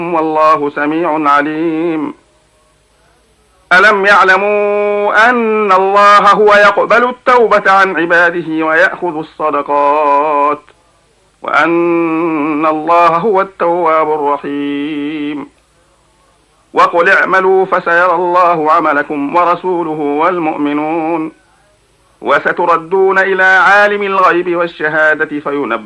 والله سميع عليم. ألم يعلموا أن الله هو يقبل التوبة عن عباده ويأخذ الصدقات وأن الله هو التواب الرحيم. وقل اعملوا فسيرى الله عملكم ورسوله والمؤمنون وستردون إلى عالم الغيب والشهادة فينبئكم